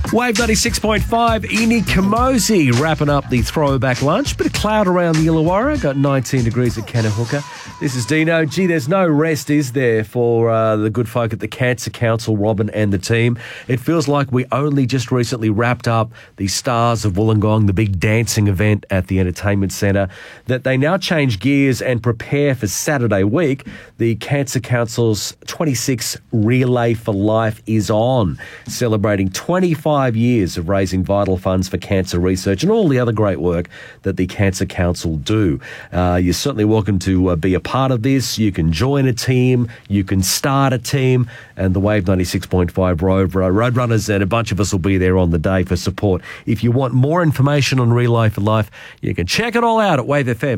Wave 96.5, Ini Kamosi wrapping up the throwback lunch. Bit of cloud around the Illawarra, got 19 degrees at Cannahooka. This is Dino. Gee, there's no rest, is there, for the good folk at the Cancer Council, Robin and the team. It feels like we only just recently wrapped up the Stars of Wollongong, the big dancing event at the Entertainment Centre, that they now change gears and prepare for Saturday week. The Cancer Council's 26 Relay for Life is on, celebrating 25 years of raising vital funds for cancer research and all the other great work that the Cancer Council do. You're certainly welcome to be a part of this. You can join a team, you can start a team, and the Wave 96.5 Roadrunners and a bunch of us will be there on the day for support. If you want more information on Relay for Life, you can check it all out at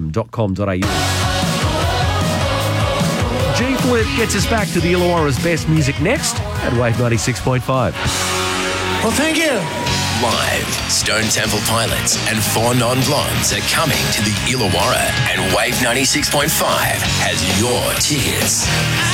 wavefm.com.au. G-Flip gets us back to the Illawarra's best music next at Wave 96.5. Well, thank you. Live, Stone Temple Pilots and 4 Non-Blondes are coming to the Illawarra, and Wave 96.5 has your tickets.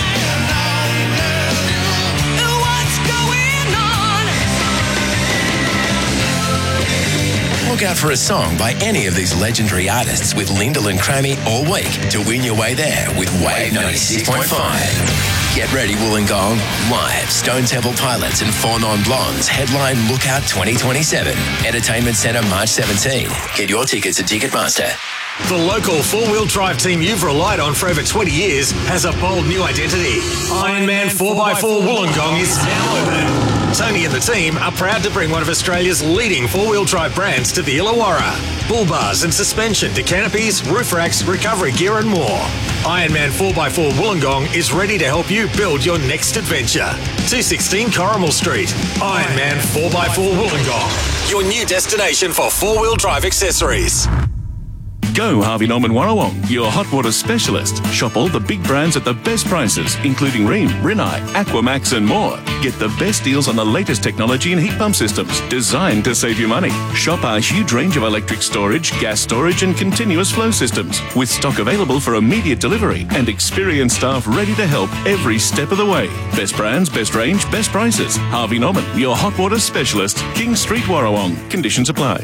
Look out for a song by any of these legendary artists with Lyndall and Crammy all week to win your way there with Wave 96.5. Get ready, Wollongong. Live, Stone Temple Pilots and 4 Non-Blondes headline Lookout 2027. Entertainment Centre, March 17. Get your tickets at Ticketmaster. The local four-wheel drive team you've relied on for over 20 years has a bold new identity. Ironman 4x4 Wollongong is now open. Tony and the team are proud to bring one of Australia's leading four-wheel drive brands to the Illawarra. Bull bars and suspension to canopies, roof racks, recovery gear and more. Ironman 4x4 Wollongong is ready to help you build your next adventure. 216 Corrimal Street. Ironman 4x4 Wollongong, your new destination for four-wheel drive accessories. Go Harvey Norman Warrawong, your hot water specialist. Shop all the big brands at the best prices, including Rheem, Rinnai, Aquamax and more. Get the best deals on the latest technology and heat pump systems, designed to save you money. Shop our huge range of electric storage, gas storage and continuous flow systems, with stock available for immediate delivery and experienced staff ready to help every step of the way. Best brands, best range, best prices. Harvey Norman, your hot water specialist. King Street, Warrawong. Conditions apply.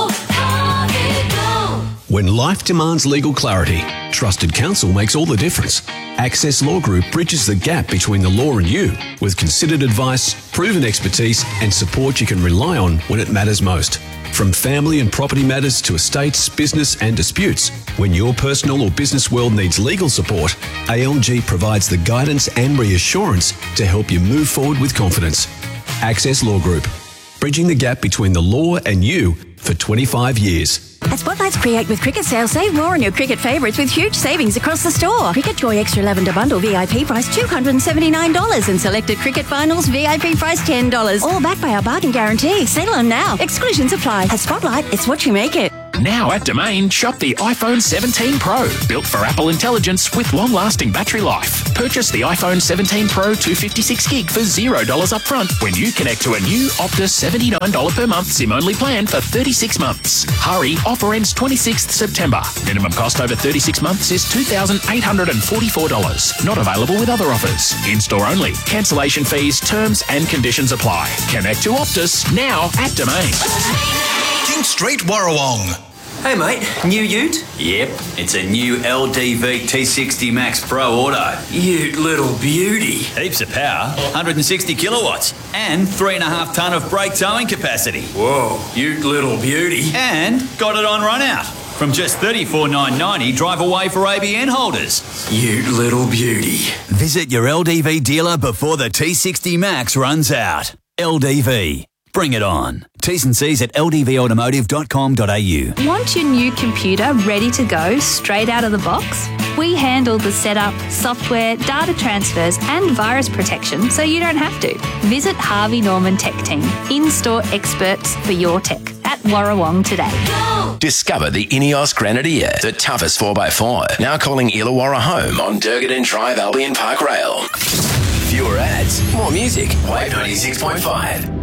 When life demands legal clarity, trusted counsel makes all the difference. Access Law Group bridges the gap between the law and you with considered advice, proven expertise and support you can rely on when it matters most. From family and property matters to estates, business and disputes, when your personal or business world needs legal support, ALG provides the guidance and reassurance to help you move forward with confidence. Access Law Group, bridging the gap between the law and you for 25 years. At Spotlight's Create with Cricket sale, save more on your cricket favourites with huge savings across the store. Cricket Joy Extra Lavender Bundle VIP price $279 and selected Cricket Finals VIP price $10. All backed by our bargain guarantee. Settle on now. Exclusions apply. At Spotlight, it's what you make it. Now at Domain, shop the iPhone 17 Pro, built for Apple intelligence with long-lasting battery life. Purchase the iPhone 17 Pro 256GB for $0 upfront when you connect to a new Optus $79 per month SIM-only plan for 36 months. Hurry, offer ends 26th September. Minimum cost over 36 months is $2,844. Not available with other offers. In-store only. Cancellation fees, terms and conditions apply. Connect to Optus now at Domain. King Street, Warrawong. Hey mate, new ute? Yep, it's a new LDV T60 Max Pro Auto. Ute little beauty. Heaps of power, 160 kilowatts, and 3.5 tonne of brake towing capacity. Whoa, ute little beauty. And got it on run out. From just $34,990 drive away for ABN holders. Ute little beauty. Visit your LDV dealer before the T60 Max runs out. LDV. Bring it on. T's and C's at ldvautomotive.com.au. Want your new computer ready to go straight out of the box? We handle the setup, software, data transfers and virus protection so you don't have to. Visit Harvey Norman Tech Team, in-store experts for your tech at Warrawong today. Discover the Ineos Grenadier, the toughest 4x4. Now calling Illawarra home on Durgadin Drive Albion Park Rail. Fewer ads, more music. Wave 96.5.